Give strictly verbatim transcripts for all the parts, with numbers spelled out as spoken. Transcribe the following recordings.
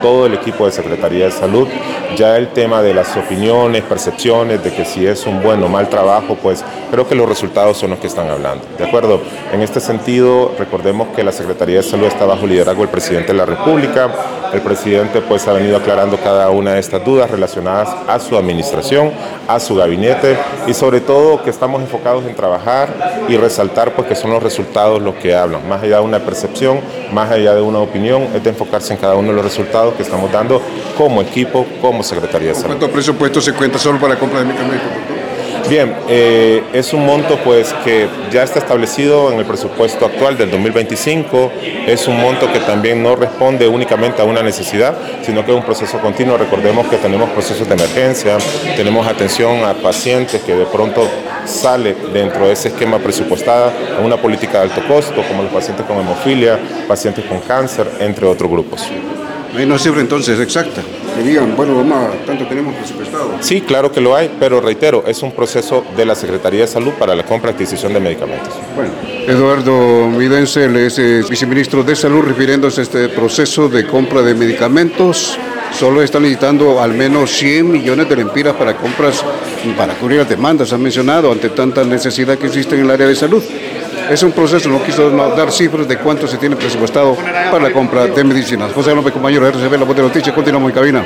todo el equipo de Secretaría de Salud. Ya el tema de las opiniones, percepciones, de que si es un buen o mal trabajo, pues creo que los resultados son los que están hablando. ¿De acuerdo? En este sentido, recordemos que la Secretaría de Salud está bajo liderazgo del presidente de la República. El presidente pues ha venido aclarando cada una de estas dudas relacionadas a su administración, a su gabinete y sobre todo que estamos enfocados en trabajar y resaltar pues que son los resultados los que hablan. Más allá de una percepción, más allá de una opinión, es de enfocarse en cada uno de los resultados que estamos dando como equipo, como Secretaría de Salud. ¿Cuánto presupuesto se cuenta solo para la compra de medicamentos? Bien, eh, es un monto pues que ya está establecido en el presupuesto actual del dos mil veinticinco, es un monto que también no responde únicamente a una necesidad, sino que es un proceso continuo. Recordemos que tenemos procesos de emergencia, tenemos atención a pacientes que de pronto sale dentro de ese esquema presupuestado en una política de alto costo, como los pacientes con hemofilia, pacientes con cáncer, entre otros grupos. No hay una cifra entonces exacta, que digan, bueno, vamos a, tanto tenemos presupuestado. Sí, claro que lo hay, pero reitero, es un proceso de la Secretaría de Salud para la compra y adquisición de medicamentos. Bueno, Eduardo Midencel es eh, viceministro de Salud, refiriéndose a este proceso de compra de medicamentos. Solo están necesitando al menos cien millones de lempiras para compras, para cubrir las demandas, han mencionado, ante tanta necesidad que existe en el área de salud. Es un proceso, no quiso dar cifras de cuánto se tiene presupuestado para la compra de medicinas. José López, compañero de R C B, La Voz de Noticias, continuamos en cabina.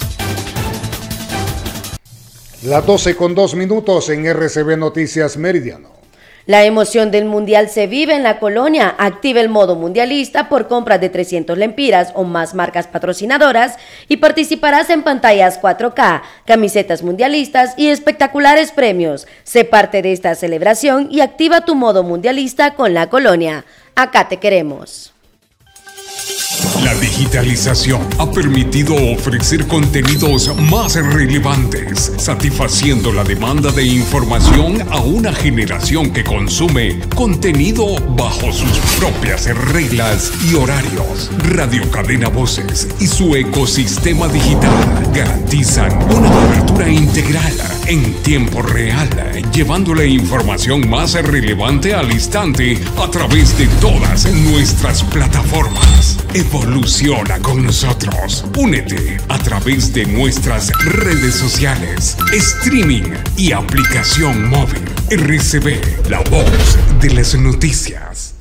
Las doce con dos minutos en R C B Noticias Meridiano. La emoción del Mundial se vive en la Colonia. Activa el modo mundialista por compras de trescientas lempiras o más marcas patrocinadoras y participarás en pantallas cuatro K, camisetas mundialistas y espectaculares premios. Sé parte de esta celebración y activa tu modo mundialista con la Colonia. Acá te queremos. La digitalización ha permitido ofrecer contenidos más relevantes, satisfaciendo la demanda de información a una generación que consume contenido bajo sus propias reglas y horarios. Radio Cadena Voces y su ecosistema digital garantizan una cobertura integral en tiempo real, llevando la información más relevante al instante a través de todas nuestras plataformas. Evoluciona con nosotros. Únete a través de nuestras redes sociales, streaming y aplicación móvil. R C B, la voz de las noticias.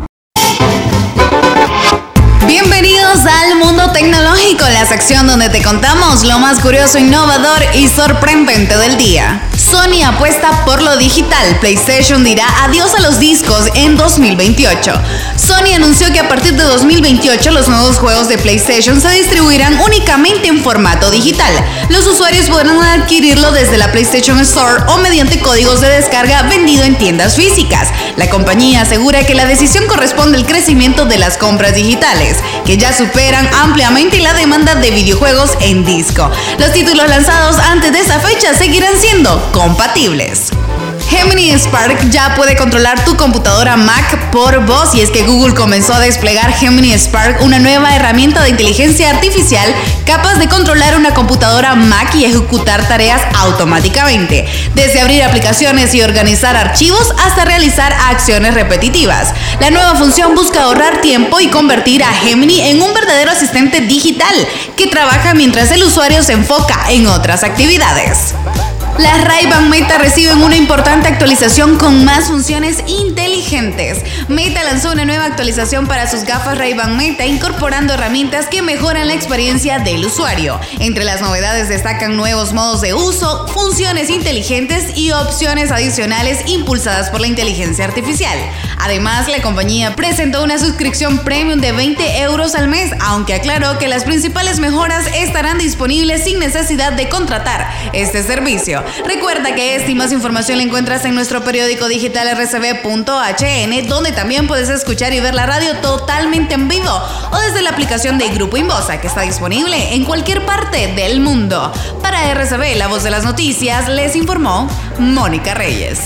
Bienvenidos al Mundo Tecnológico, la sección donde te contamos lo más curioso, innovador y sorprendente del día. Sony apuesta por lo digital. PlayStation dirá adiós a los discos en dos mil veintiocho. Sony anunció que a partir de dos mil veintiocho los nuevos juegos de PlayStation se distribuirán únicamente en formato digital. Los usuarios podrán adquirirlo desde la PlayStation Store o mediante códigos de descarga vendido en tiendas físicas. La compañía asegura que la decisión corresponde al crecimiento de las compras digitales, que ya superan ampliamente la demanda de videojuegos en disco. Los títulos lanzados antes de esa fecha seguirán siendo compatibles. Gemini Spark ya puede controlar tu computadora Mac por voz, y es que Google comenzó a desplegar Gemini Spark, una nueva herramienta de inteligencia artificial capaz de controlar una computadora Mac y ejecutar tareas automáticamente, desde abrir aplicaciones y organizar archivos hasta realizar acciones repetitivas. La nueva función busca ahorrar tiempo y convertir a Gemini en un verdadero asistente digital que trabaja mientras el usuario se enfoca en otras actividades. Las Ray-Ban Meta reciben una importante actualización con más funciones inteligentes. Meta lanzó una nueva actualización para sus gafas Ray-Ban Meta, incorporando herramientas que mejoran la experiencia del usuario. Entre las novedades destacan nuevos modos de uso, funciones inteligentes y opciones adicionales impulsadas por la inteligencia artificial. Además, la compañía presentó una suscripción premium de veinte euros al mes, aunque aclaró que las principales mejoras estarán disponibles sin necesidad de contratar este servicio. Recuerda que esta y más información la encuentras en nuestro periódico digital r c b punto h n, donde también puedes escuchar y ver la radio totalmente en vivo o desde la aplicación de Grupo Inbosa, que está disponible en cualquier parte del mundo. Para R C B, la voz de las noticias, les informó Mónica Reyes.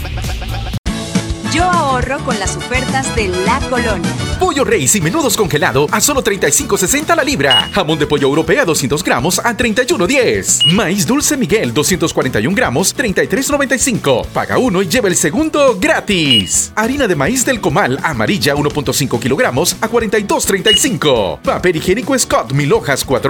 Yo ahorro con las ofertas de La Colonia. Pollo Reyes y menudos congelado a solo treinta y cinco sesenta la libra. Jamón de pollo europea doscientos gramos a treinta y uno diez. Maíz dulce Miguel doscientos cuarenta y un gramos, treinta y tres noventa y cinco. Paga uno y lleva el segundo gratis. Harina de maíz del comal amarilla uno punto cinco kilogramos a cuarenta y dos treinta y cinco. Papel higiénico Scott mil hojas cuatro